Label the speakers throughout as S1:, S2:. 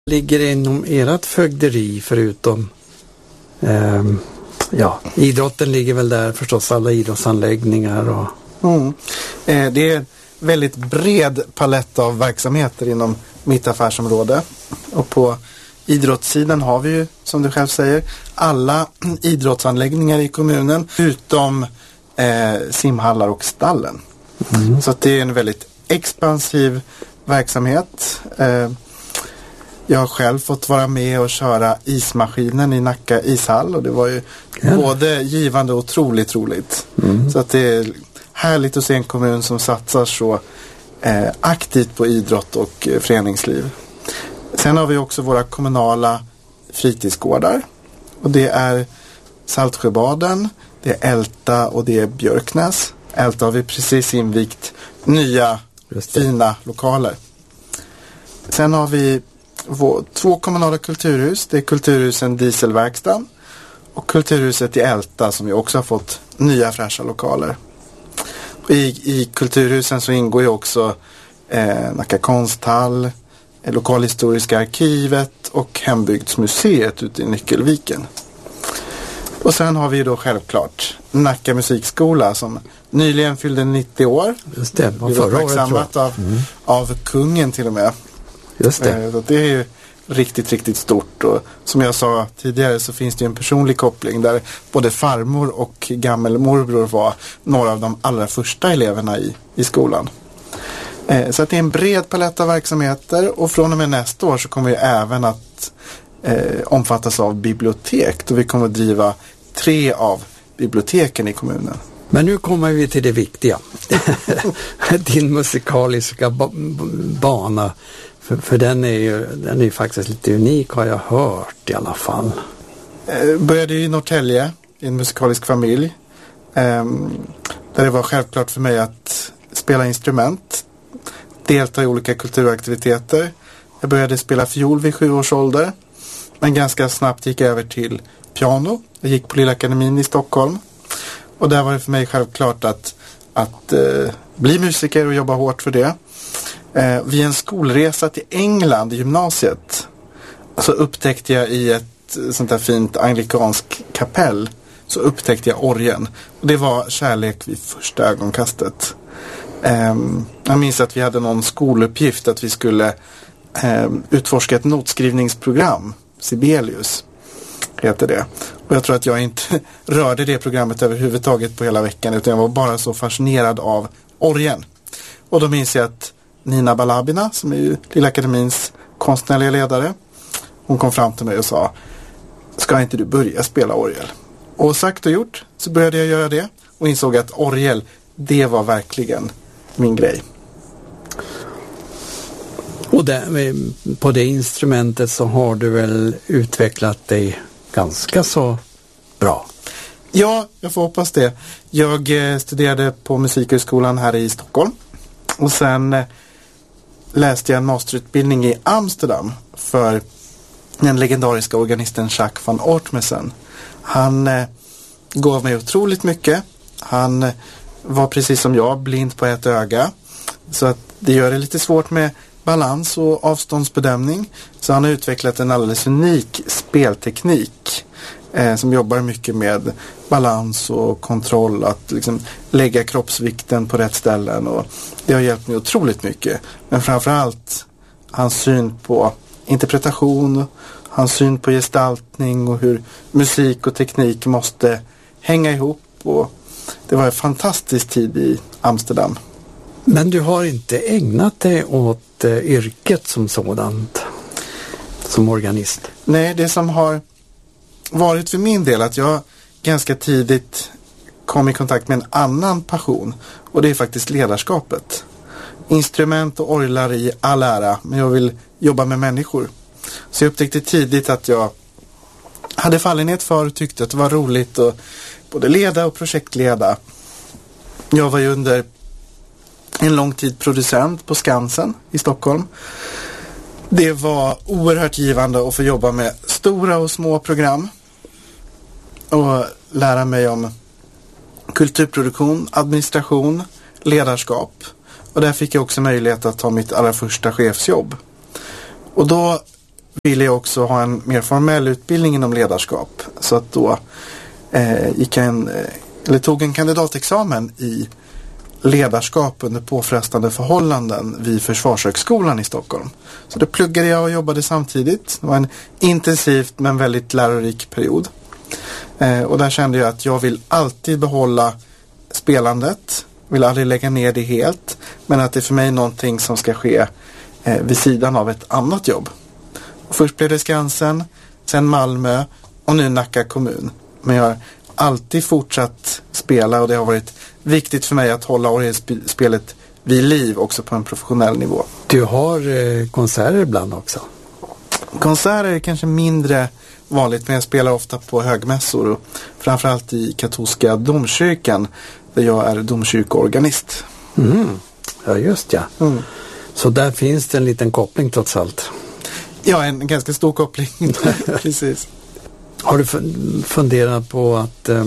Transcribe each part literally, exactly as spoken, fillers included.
S1: Ligger inom ert fögderi förutom eh, ja, idrotten ligger väl där förstås, alla idrottsanläggningar och...
S2: Mm. Eh, det är en väldigt bred palett av verksamheter inom mitt affärsområde. Och på idrottssidan har vi ju, som du själv säger, alla idrottsanläggningar i kommunen utom eh, simhallar och stallen. Mm. Så att det är en väldigt expansiv verksamhet. Eh, jag har själv fått vara med och köra ismaskinen i Nacka ishall och det var ju ja. både givande och otroligt roligt. Mm. Så att det är härligt att se en kommun som satsar så eh, aktivt på idrott och eh, föreningsliv. Sen har vi också våra kommunala fritidsgårdar och det är Saltsjöbaden, det är Älta och det är Björknäs. Älta har vi precis invigt nya fina lokaler. Sen har vi vår, två kommunala kulturhus. Det är Kulturhusen Dieselverkstan och Kulturhuset i Älta som vi också har fått nya fräscha lokaler. Och i, i Kulturhusen så ingår ju också eh, Nacka konsthall, eh, Lokalhistoriska arkivet och Hembygdsmuseet ute i Nyckelviken. Och sen har vi då självklart Nacka musikskola som nyligen fyllde nittio år.
S1: Just det, var
S2: förra året av, mm. av kungen till och med.
S1: Just det.
S2: Eh, så det är ju riktigt, riktigt stort. Och som jag sa tidigare så finns det ju en personlig koppling där både farmor och gammelmorbror var några av de allra första eleverna i, i skolan. Eh, så att det är en bred palett av verksamheter och från och med nästa år så kommer vi även att eh, omfattas av bibliotek då vi kommer att driva tre av biblioteken i kommunen.
S1: Men nu kommer vi till det viktiga. Din musikaliska ba- bana. För, för den är ju den är ju faktiskt lite unik har jag hört i alla fall.
S2: Eh, började i Norrtälje i en musikalisk familj. Eh, där det var självklart för mig att spela instrument. Delta i olika kulturaktiviteter. Jag började spela fiol vid sju års ålder. Men ganska snabbt gick jag över till piano. Jag gick på Lilla Akademin i Stockholm. Och där var det för mig självklart att, att eh, bli musiker och jobba hårt för det. Eh, vid en skolresa till England i gymnasiet så upptäckte jag i ett sånt där fint anglikansk kapell så upptäckte jag orgeln. Och det var kärlek vid första ögonkastet. Eh, jag minns att vi hade någon skoluppgift att vi skulle eh, utforska ett notskrivningsprogram, Sibelius heter det. Och jag tror att jag inte rörde det programmet överhuvudtaget på hela veckan utan jag var bara så fascinerad av orgeln. Och då minns jag att Nina Balabina som är ju Lilla Akademins konstnärliga ledare, hon kom fram till mig och sa: ska inte du börja spela orgel? Och sagt och gjort så började jag göra det och insåg att orgel, det var verkligen min grej.
S1: Och där, på det instrumentet så har du väl utvecklat dig ganska så bra?
S2: Ja, jag får hoppas det. Jag eh, studerade på Musikhögskolan här i Stockholm. Och sen eh, läste jag en masterutbildning i Amsterdam för den legendariska organisten Jacques van Ortmesen. Han eh, gav mig otroligt mycket. Han eh, var precis som jag blind på ett öga. Så att det gör det lite svårt med balans och avståndsbedömning. Så han har utvecklat en alldeles unik spelteknik eh, som jobbar mycket med balans och kontroll, att liksom lägga kroppsvikten på rätt ställen, och det har hjälpt mig otroligt mycket. Men framförallt hans syn på interpretation, hans syn på gestaltning och hur musik och teknik måste hänga ihop, och det var en fantastisk tid i Amsterdam.
S1: Men du har inte ägnat dig åt eh, yrket som sådant, som organist?
S2: Nej, det som har varit för min del att jag ganska tidigt kom i kontakt med en annan passion, och det är faktiskt ledarskapet. Instrument och orglar i all ära, men jag vill jobba med människor. Så jag upptäckte tidigt att jag hade fallenhet för och tyckte att det var roligt att både leda och projektleda. Jag var ju under en lång tid producent på Skansen i Stockholm. Det var oerhört givande att få jobba med stora och små program och lära mig om kulturproduktion, administration, ledarskap. Och där fick jag också möjlighet att ta mitt allra första chefsjobb. Och då ville jag också ha en mer formell utbildning inom ledarskap. Så att då eh, gick jag en, eller tog en kandidatexamen i ledarskap under påfrestande förhållanden vid Försvarshögskolan i Stockholm. Så då pluggade jag och jobbade samtidigt. Det var en intensivt men väldigt lärorik period. Eh, och där kände jag att jag vill alltid behålla spelandet. Vill aldrig lägga ner det helt. Men att det är för mig någonting som ska ske eh, vid sidan av ett annat jobb. Och först blev det Skansen, sen Malmö och nu Nacka kommun. Men jag har alltid fortsatt spela och det har varit viktigt för mig att hålla orgelspelet vid liv också på en professionell nivå.
S1: Du har eh, konserter ibland också?
S2: Konserter är kanske mindre vanligt, men jag spelar ofta på högmässor och framförallt i katolska domkyrkan där jag är domkyrkoorganist.
S1: Mm. Ja, just ja.
S2: Mm.
S1: Så där finns det en liten koppling trots allt.
S2: Ja, en ganska stor koppling. Precis.
S1: Har du funderat på att eh,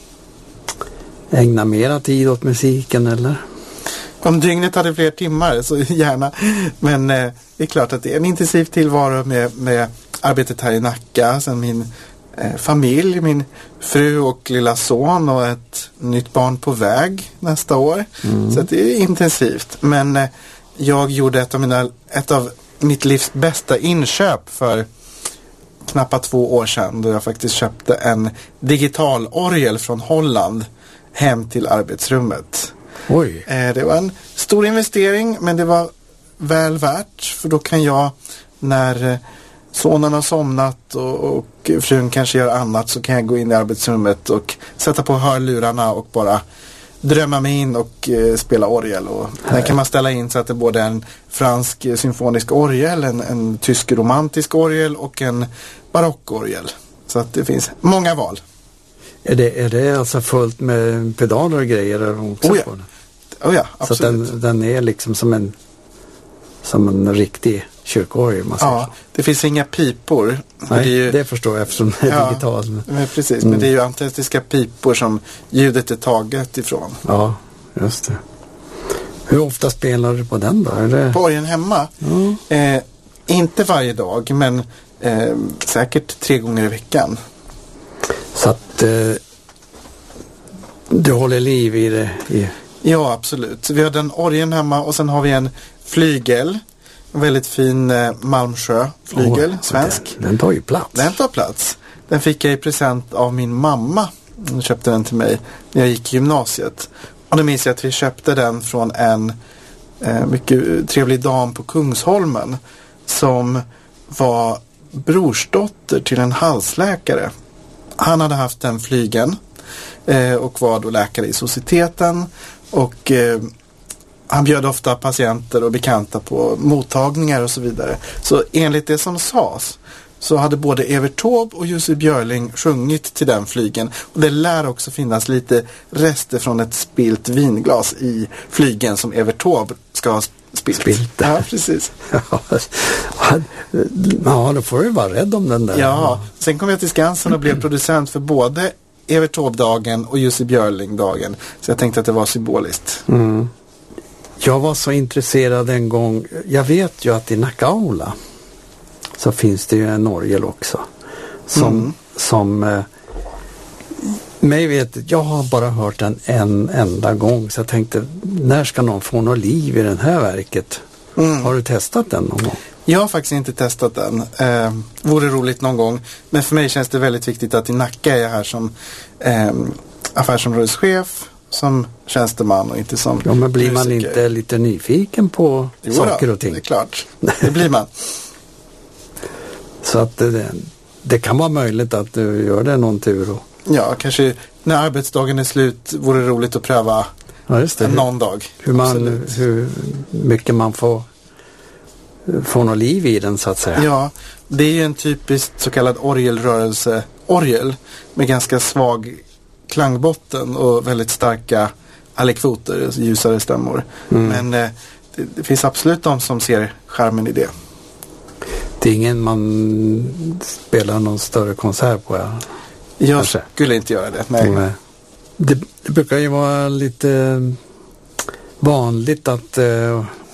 S1: ägna mera tid åt musiken eller?
S2: Om dygnet hade fler timmar så gärna. Men eh, det är klart att det är en intensiv tillvaro med, med arbetet här i Nacka. Sen min eh, familj, min fru och lilla son och ett nytt barn på väg nästa år. Mm. Så att det är intensivt. Men eh, jag gjorde ett av, mina, ett av mitt livs bästa inköp för knappt två år sedan. Då jag faktiskt köpte en digital orgel från Holland hem till arbetsrummet.
S1: Oj.
S2: Eh, det var en stor investering, men det var väl värt. För då kan jag, när eh, sonen har somnat och, och frun kanske gör annat, så kan jag gå in i arbetsrummet och sätta på hörlurarna och bara drömma mig in och eh, spela orgel. Och där kan man ställa in så att det är både en fransk eh, symfonisk orgel, en, en tysk romantisk orgel och en barockorgel. Så att det finns många val.
S1: Är det, är det alltså fullt med pedaler och grejer också?
S2: Oh ja.
S1: På den?
S2: Oh ja, absolut.
S1: Så att den, den är liksom som en som en riktig kyrkorgel.
S2: Ja, det finns inga pipor.
S1: Nej,
S2: det, är ju,
S1: det förstår jag eftersom det är
S2: ja,
S1: digital.
S2: Men precis,
S1: mm.
S2: men det är ju autentiska pipor som ljudet är taget ifrån.
S1: Ja, just det. Hur ofta spelar du på den då? Är det...
S2: På orgeln hemma?
S1: Mm.
S2: Eh, inte varje dag, men eh, säkert tre gånger i veckan.
S1: Så att eh, du håller liv i det? I...
S2: Ja, absolut. Vi har den orgeln hemma och sen har vi en flygel. En väldigt fin eh, Malmsjö flygel, oh, svensk.
S1: Den, den tar ju plats.
S2: Den tar plats. Den fick jag i present av min mamma. Hon köpte den till mig när jag gick i gymnasiet. Och då minns jag att vi köpte den från en eh, mycket trevlig dam på Kungsholmen som var brorsdotter till en halsläkare. Han hade haft den flygen eh, och var då läkare i societeten och eh, han bjöd ofta patienter och bekanta på mottagningar och så vidare. Så enligt det som sades så hade både Evert Taube och Jussi Björling sjungit till den flygen. Och det lär också finnas lite rester från ett spilt vinglas i flygen som Evert Taube ska ha spilt.
S1: Spilt.
S2: Ja, precis.
S1: Ja, då får du vara rädd om den där.
S2: Ja, sen kom jag till Skansen och blev producent för både Evert Taube-dagen och Jussi Björling-dagen. Så jag tänkte att det var symboliskt.
S1: Mm. Jag var så intresserad en gång. Jag vet ju att i Nackaula så finns det ju en orgel också. Som, mm. som eh, mig vet, jag har bara hört den en enda gång. Så jag tänkte, när ska någon få något liv i den här verket? Mm. Har du testat den någon gång?
S2: Jag har faktiskt inte testat den. Eh, vore roligt någon gång. Men för mig känns det väldigt viktigt att i Nacka är jag här som eh, affärsområdeschef, som tjänsteman och inte som
S1: Ja, men blir man
S2: musiker.
S1: inte lite nyfiken på
S2: Jo
S1: saker
S2: då,
S1: och ting?
S2: det är klart. Det blir man.
S1: Så att det, det kan vara möjligt att du gör det någon tur. Och...
S2: Ja, kanske när arbetsdagen är slut vore det roligt att pröva
S1: ja, just det.
S2: någon dag.
S1: Hur, man, hur mycket man får få något liv i den så att säga.
S2: Ja, det är ju en typisk så kallad orgelrörelse orgel med ganska svag klangbotten och väldigt starka alekvoter, ljusare stämmor. Mm. Men eh, det, det finns absolut de som ser charmen i det.
S1: Det är ingen man spelar någon större konsert på. Ja.
S2: Jag
S1: Kanske.
S2: skulle inte göra det, nej.
S1: Mm. Det, det brukar ju vara lite vanligt att eh,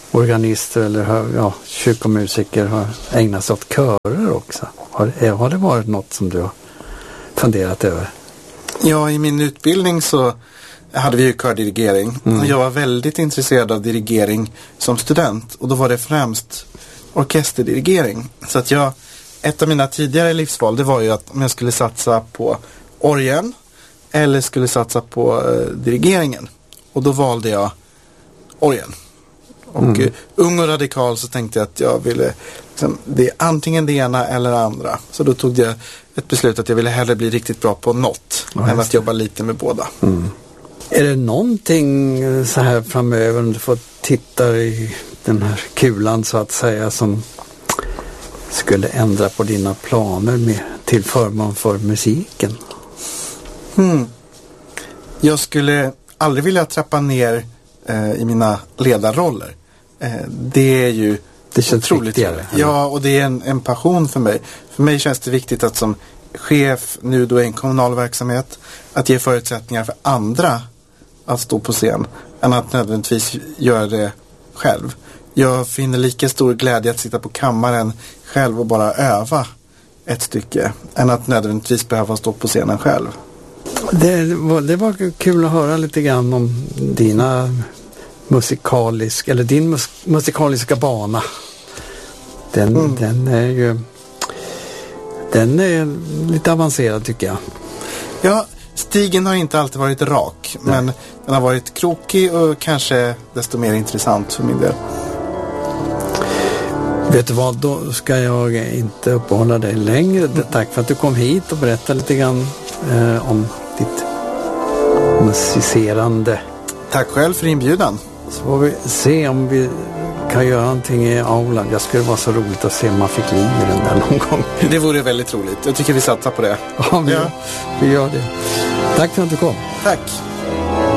S1: organister eller ja, kyrkomusiker har ägnat sig åt körer också. Har, har det varit något som du har funderat över?
S2: Ja, i min utbildning så hade vi ju kördirigering. Mm. Och jag var väldigt intresserad av dirigering som student. Och då var det främst orkesterdirigering. Så att jag, ett av mina tidigare livsval, det var ju att om jag skulle satsa på orgeln eller skulle satsa på eh, dirigeringen. Och då valde jag orgeln. Och mm. uh, ung och radikal så tänkte jag att jag ville liksom, det är antingen det ena eller det andra. Så då tog jag ett beslut att jag ville hellre bli riktigt bra på något ja, än att jobba lite med båda.
S1: Mm. Är det någonting så här framöver om du får titta i den här kulan så att säga som skulle ändra på dina planer med, till förmån för musiken?
S2: Hmm. Jag skulle aldrig vilja trappa ner eh, i mina ledarroller. Eh, det är ju
S1: det känns
S2: otroligt
S1: viktigare.
S2: Ja, och det är en, en passion för mig. För mig känns det viktigt att som chef nu då i en kommunal verksamhet att ge förutsättningar för andra att stå på scen än att nödvändigtvis göra det själv. Jag finner lika stor glädje att sitta på kammaren själv och bara öva ett stycke än att nödvändigtvis behöva stå på scenen själv.
S1: Det var, det var kul att höra lite grann om dina musikalisk eller din mus, musikaliska bana. Den, mm. den är ju den är lite avancerad tycker jag.
S2: Ja, stigen har inte alltid varit rak. Nej. Men den har varit krokig och kanske desto mer intressant för min del.
S1: Vet du vad, då ska jag inte uppehålla dig längre. Mm. Tack för att du kom hit och berättade lite grann eh, om ditt musicerande.
S2: Tack själv för inbjudan.
S1: Så får vi se om vi kan göra någonting i aulan. Jag skulle vara så roligt att se om man fick liv i den där någon gång.
S2: Det vore väldigt roligt. Jag tycker vi satsar på det.
S1: Ja, vi, ja. vi gör det. Tack för att du kom.
S2: Tack.